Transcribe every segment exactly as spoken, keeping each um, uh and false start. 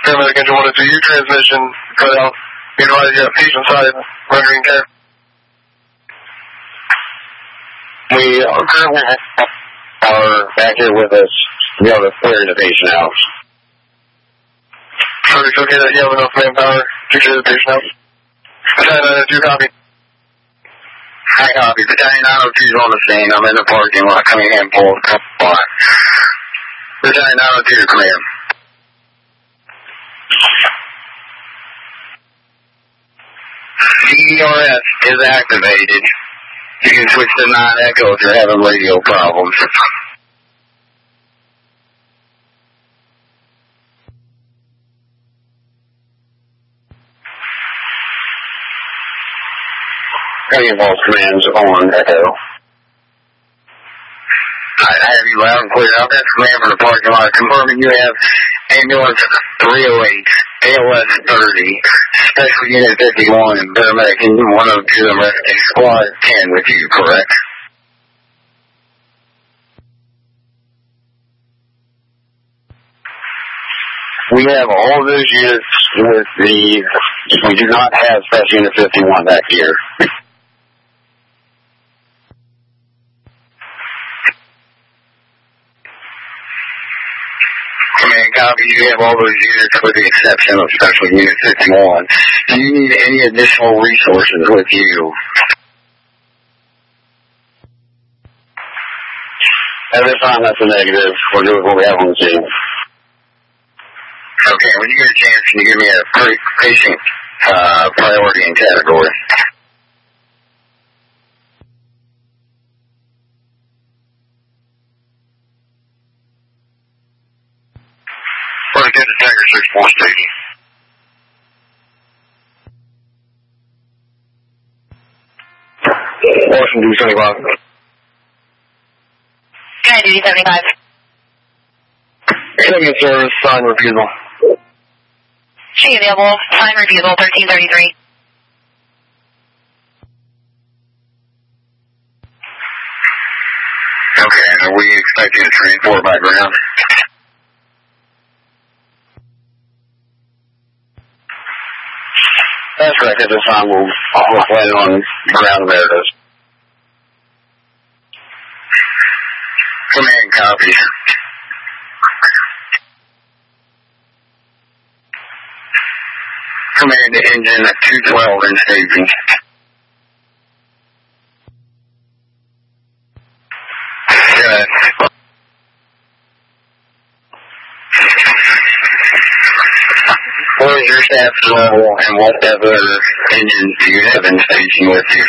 Paramedic engine one oh two, your transmission cut out. You advise you have patient side rendering care. We are currently are back here with us to be able to clear the patient out. Perfect, okay, that you have enough manpower to clear the patient out. Battalion nine oh two, copy. Hi, copy. Battalion nine oh two is on the scene. I'm in the parking lot coming in for a couple spot. Battalion nine oh two, come in. C E R S is activated. You can switch to nine Echo if you're having radio problems. Any of all commands on Echo. I have you loud and clear. I've got command from the parking lot confirming you have ambulance three oh eight, A L S thirty, Special Unit fifty-one, and Paramedic one oh two, Emergency Squad ten with you, correct? We have all those units with the, we do not have Special Unit fifty-one back here. Command copy, you have all those units with the exception of Special Unit fifty-one. Do you need any additional resources with you? At this time, that's a negative. We're doing what we have on the scene. Okay, when you get a chance, can you give me a patient uh, priority and category? Let's get to Tiger six four station. Washington two seventy-five. Sky Duty seventy-five. Second service, sign refusal. She available, sign refusal, thirteen thirty-three. Okay, and are we expecting a transport by ground? That's correct. At this time, we'll, we'll plan on ground Veritas. Command copy. Command to engine at two twelve in staging. Good. What is your staff level and what other engines do you have in station with you?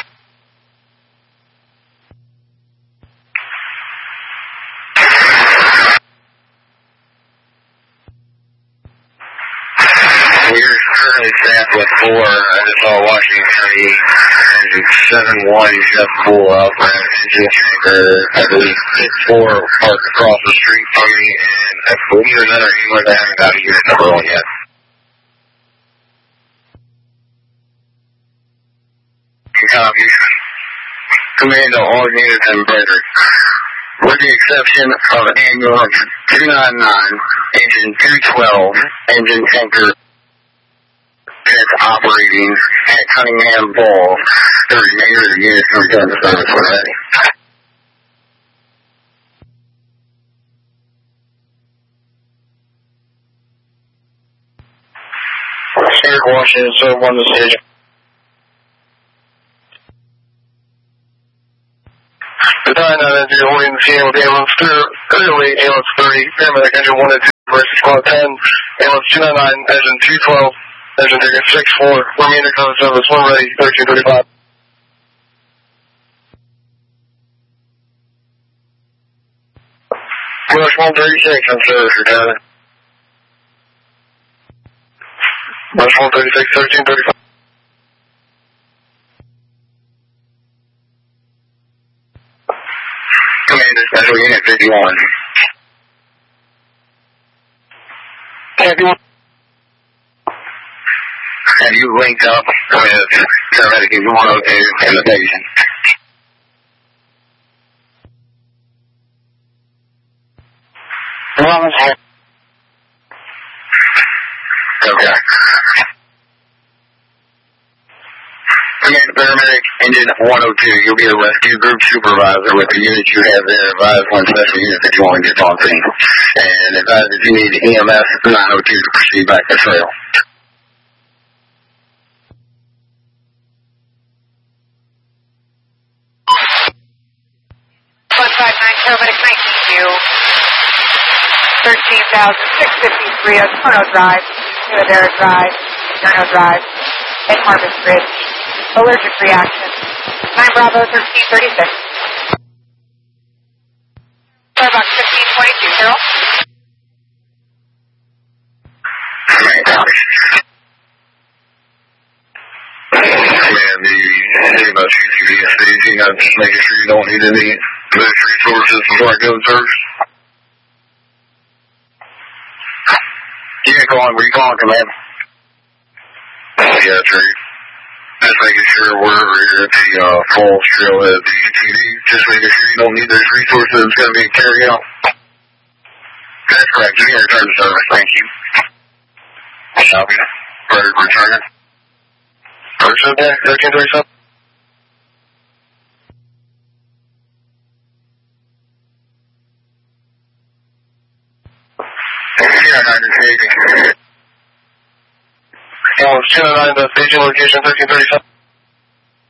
We're currently staffed with four. I just saw Washington three, engine seven one, you should have full up, and engine tanker, I believe six four parked across the street from me, and I believe there's another ambulance that haven't got a unit number on yet. Copy. Command to all units in Frederick. With the exception of ambulance two ninety-nine, engine two twelve, engine tanker is operating at Cunningham Ball. The remainder of the units are return to service already. Eric Washington, so one decision. Battalion nine oh two, holding the scene with ambulance three oh eight, ambulance thirty, Paramedic engine one oh two, versus squad ten, ambulance two ninety-nine, engine two twelve, engine ticket six four, remainder cover service, one ready, thirteen thirty-five. Rush one thirty-six, on service, returning. Rush one thirty-six, thirteen thirty-five. Commander, Special Unit fifty-one. fifty-one. Have you linked up with Paramedic one oh two and the patient? Okay. Command paramedic, engine one oh two. You'll be a rescue group supervisor with the unit you have there. Advise one special unit that you want to get on scene. And advise if you need E M S nine oh two to proceed back to trail. one five nine paramedic nineteen Q. thirteen thousand six hundred fifty-three on Torno Drive, New Adara Drive, Torno Drive, and Harvest Ridge. Allergic reaction. nine Bravo thirteen thirty-six. Starbucks fifteen twenty-two, Carol. Man, the thing about U G V S staging, I'm just making sure you don't need any military resources before I go in service. Yeah, calling, where you calling, command? Yeah, true. Just making sure we're here at the uh, Falls Trail at the U T V. Just making sure you don't need those resources that's going to be carried out. That's correct. You can return to service. Thank you. Copy. Ready to return it. Person there, thirteen thirty-seven. Yeah, nine eighty. Almost two oh nine, the station location thirteen thirty-seven.